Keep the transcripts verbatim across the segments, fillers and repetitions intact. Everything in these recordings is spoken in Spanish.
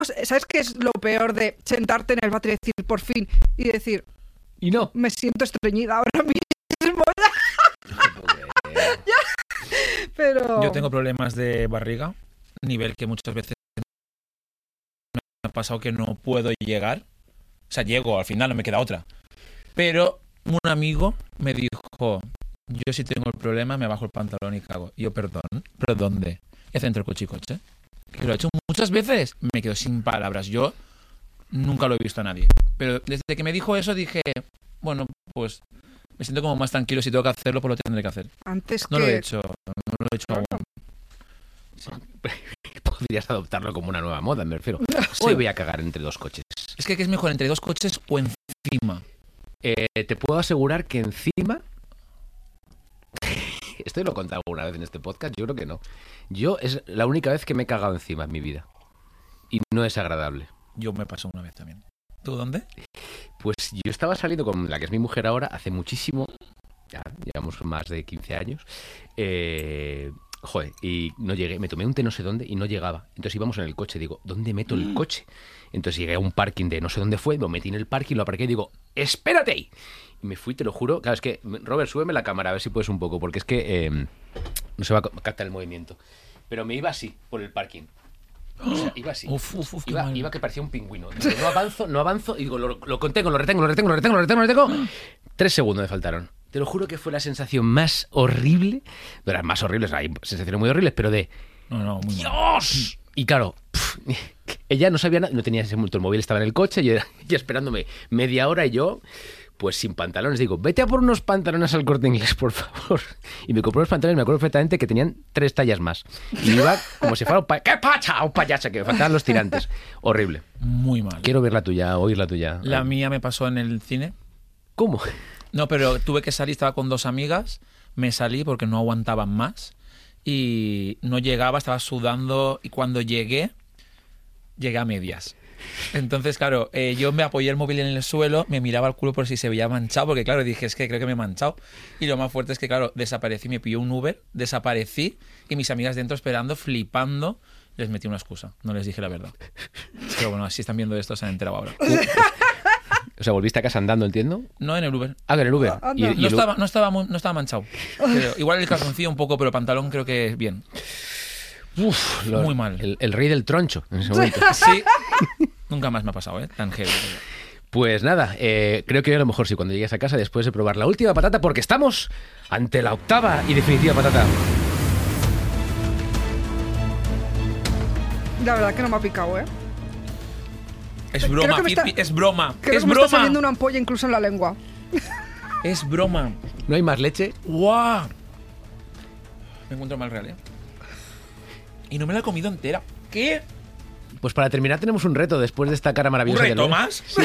¿Sabes qué es lo peor de sentarte en el váter y decir por fin y decir y no me siento estreñida ahora mismo? Ya. Pero yo tengo problemas de barriga, nivel que muchas veces me ha pasado que no puedo llegar. O sea, llego, al final no me queda otra. Pero un amigo me dijo, yo si tengo el problema me bajo el pantalón y cago. Y yo, perdón, ¿pero dónde? Es dentro del coche-coche. Que lo he hecho muchas veces. Me quedo sin palabras. Yo nunca lo he visto a nadie. Pero desde que me dijo eso dije, bueno, pues me siento como más tranquilo. Si tengo que hacerlo, pues lo tendré que hacer. Antes no que... lo he hecho, no lo he hecho aún. Sí. Podrías adoptarlo como una nueva moda, me refiero. Sí. Hoy voy a cagar entre dos coches. Es que ¿qué es mejor, entre dos coches o encima? Eh, te puedo asegurar que encima... Esto lo he contado alguna vez en este podcast, yo creo que no. Yo es la única vez que me he cagado encima en mi vida. Y no es agradable. Yo me pasó una vez también. ¿Tú dónde? Pues yo estaba saliendo con la que es mi mujer ahora hace muchísimo, ya llevamos más de quince años, eh, joder, y no llegué, me tomé un té no sé dónde y no llegaba. Entonces íbamos en el coche, digo, ¿dónde meto el coche? Entonces llegué a un parking de no sé dónde fue, lo metí en el parking, lo aparqué y digo, ¡espérate! Y me fui, te lo juro. Claro, es que, Robert, súbeme la cámara a ver si puedes un poco, porque es que eh, no se va a captar el movimiento. Pero me iba así, por el parking. O sea, iba así. Uf, uf, uf, iba, iba que parecía un pingüino. Digo, no avanzo, no avanzo. Y digo, lo, lo contengo, lo retengo, lo retengo, lo retengo, lo retengo, lo retengo. Tres segundos me faltaron. Te lo juro que fue la sensación más horrible. De las más horribles, hay sensaciones muy horribles, pero de... No, no, muy ¡Dios! Mal. Y claro, pff, ella no sabía nada, no tenía ese momento, el móvil estaba en el coche, yo ya esperándome media hora y yo... Pues sin pantalones, digo, vete a por unos pantalones al Corte Inglés, por favor. Y me compré unos pantalones, me acuerdo perfectamente que tenían tres tallas más. Y iba como si fuera un payaso. ¡Qué pacha! Un payaso, que me faltaban los tirantes. Horrible. Muy mal. Quiero ver la tuya, oír la tuya. La ah. mía me pasó en el cine. ¿Cómo? No, pero tuve que salir, estaba con dos amigas, me salí porque no aguantaban más y no llegaba, estaba sudando y cuando llegué, llegué a medias. Entonces, claro, eh, yo me apoyé el móvil en el suelo, me miraba el culo por si se veía manchado, porque claro, dije, es que creo que me he manchado. Y lo más fuerte es que, claro, desaparecí, me pilló un Uber, desaparecí y mis amigas dentro esperando, flipando, les metí una excusa, no les dije la verdad. Pero bueno, si están viendo esto se han enterado ahora. O sea, ¿volviste a casa andando, entiendo? No, en el Uber. Ah, en el Uber. Ah, y, y no, el... Estaba, no, estaba, no estaba manchado. Pero igual el calzoncillo un poco, pero el pantalón creo que bien. Uf, lo, muy mal. El, el rey del troncho en ese momento. Sí. Nunca más me ha pasado, ¿eh? Tan heavy. Pues nada, eh, creo que a lo mejor sí, cuando llegues a casa después de probar la última patata, porque estamos ante la octava y definitiva patata. La verdad que no me ha picado, ¿eh? Es broma, Pipi, está... es broma. Creo es que me broma. está saliendo una ampolla incluso en la lengua. Es broma. ¿No hay más leche? ¡Guau! Me encuentro mal real, ¿eh? Y no me la he comido entera. ¿Qué? Pues para terminar tenemos un reto después de esta cara maravillosa. ¿Un reto más? Sí.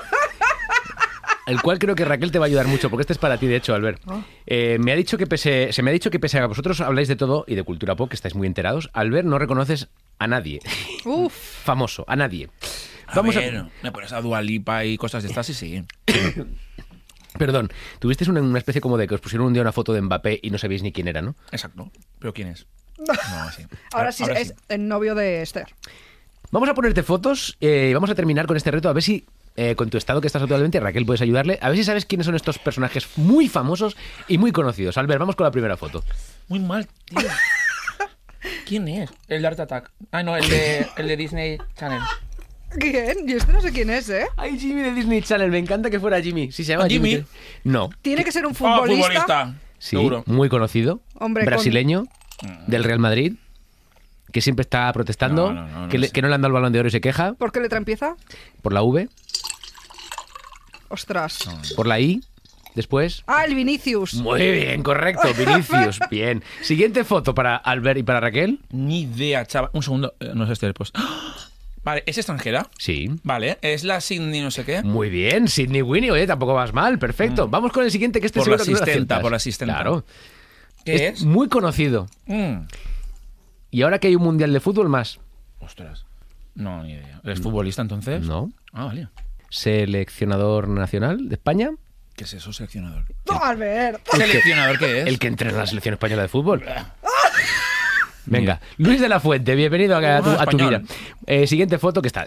El cual creo que Raquel te va a ayudar mucho, porque este es para ti, de hecho, Albert. Oh. Eh, me ha dicho que pese, se me ha dicho que pese a que vosotros habláis de todo y de cultura pop, que estáis muy enterados, Albert no reconoces a nadie. Uf. Famoso, a nadie. A Vamos ver, a... me pones a Dua Lipa y cosas de estas y sí. Perdón, tuvisteis una, una especie como de que os pusieron un día una foto de Mbappé y no sabéis ni quién era, ¿no? Exacto. ¿Pero quién es? No, sí. Ahora, ahora sí ahora es sí. el novio de Esther. Vamos a ponerte fotos y eh, vamos a terminar con este reto. A ver si, eh, con tu estado que estás actualmente, Raquel, puedes ayudarle. A ver si sabes quiénes son estos personajes muy famosos y muy conocidos. Albert, vamos con la primera foto. Muy mal, tío. ¿Quién es? El de Art Attack. Ah, no, el de, el de Disney Channel. ¿Quién? Yo este no sé quién es, ¿eh? Ay, Jimmy de Disney Channel. Me encanta que fuera Jimmy. Sí, se llama Jimmy. Jimmy. No. Tiene que ser un futbolista. Oh, futbolista. Sí, seguro. Muy conocido. Hombre, brasileño, con... del Real Madrid. Que siempre está protestando, no, no, no, no que, le, que no le han dado el Balón de Oro y se queja. ¿Por qué letra empieza? Por la V. Ostras. No, no. Por la I. Después. Ah, el Vinicius. Muy bien, correcto. Vinicius. Bien. Siguiente foto para Albert y para Raquel. Ni idea, chaval. Un segundo. Eh, no sé este pues. Vale, ¿es extranjera? Sí. Vale, es la Sydney no sé qué. Muy bien, Sydney Winnie. Oye, tampoco vas mal. Perfecto. Mm. Vamos con el siguiente, que este por la seguro asistenta, que no lo por la asistenta. Claro. ¿Qué es? es? Muy conocido. Mm. Y ahora que hay un mundial de fútbol más. Ostras. No, ni idea. ¿Eres futbolista entonces? No. Ah, vale. Seleccionador nacional de España. ¿Qué es eso, seleccionador? No, Albert. ¿Seleccionador qué es? El que entrena la selección española de fútbol. Venga, Luis de la Fuente, bienvenido a, a tu, Ah, a tu vida. español. Eh, siguiente foto que está